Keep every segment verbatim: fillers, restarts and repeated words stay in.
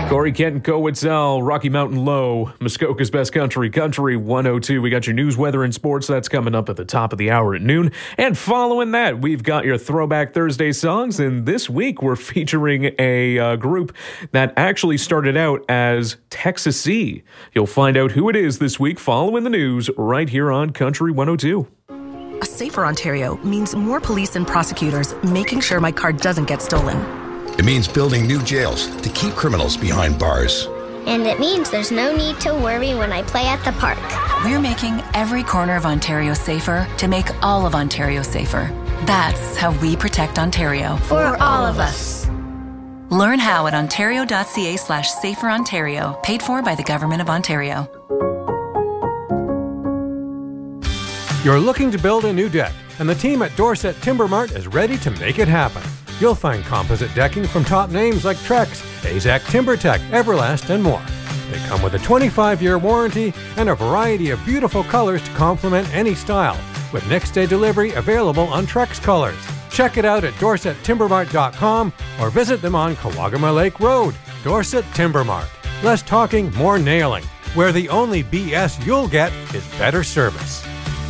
Corey Kent and Co. Witzel, Rocky Mountain Low, Muskoka's Best Country, Country one oh two. We got your news, weather, and sports. That's coming up at the top of the hour at noon. And following that, we've got your Throwback Thursday songs. And this week, we're featuring a uh, group that actually started out as Texas C. You'll find out who it is this week following the news right here on Country one oh two. A safer Ontario means more police and prosecutors making sure my car doesn't get stolen. It means building new jails to keep criminals behind bars. And it means there's no need to worry when I play at the park. We're making every corner of Ontario safer to make all of Ontario safer. That's how we protect Ontario. For, For all, all of us. us. Learn how at ontario.ca slash safer Ontario. Paid for by the Government of Ontario. You're looking to build a new deck, and the team at Dorset Timber Mart is ready to make it happen. You'll find composite decking from top names like Trex, AZEK TimberTech, Everlast, and more. They come with a twenty-five year warranty and a variety of beautiful colors to complement any style, with next day delivery available on Trex colors. Check it out at dorset timber mart dot com or visit them on Kawagama Lake Road. Dorset Timber Mart. Less talking, more nailing. Where the only B S you'll get is better service.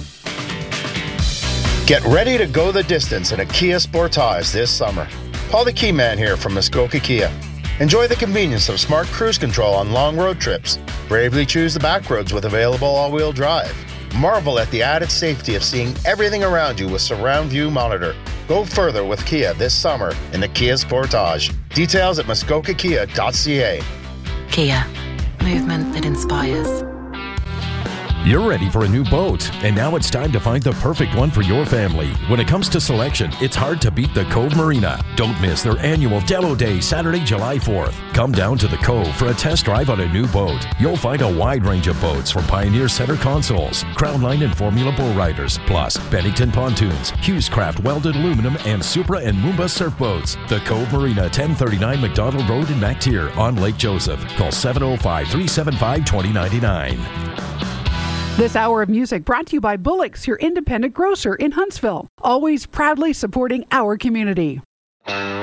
Get ready to go the distance in a Kia Sportage this summer. Paul the Key Man here from Muskoka Kia. Enjoy the convenience of smart cruise control on long road trips. Bravely choose the back roads with available all-wheel drive. Marvel at the added safety of seeing everything around you with surround view monitor. Go further with Kia this summer in the Kia Sportage. Details at muskoka kia dot c a. Kia. Movement that inspires. You're ready for a new boat, and now it's time to find the perfect one for your family. When it comes to selection, it's hard to beat the Cove Marina. Don't miss their annual Demo Day, Saturday, July fourth. Come down to the Cove for a test drive on a new boat. You'll find a wide range of boats from Pioneer Center Consoles, Crownline and Formula Bull Riders, plus Bennington Pontoons, Hughes Craft Welded Aluminum, and Supra and Moomba surf boats. The Cove Marina, ten thirty-nine McDonald Road in Mactier on Lake Joseph. Call seven oh five, three seven five, two oh nine nine. This hour of music brought to you by Bullock's, your independent grocer in Huntsville. Always proudly supporting our community.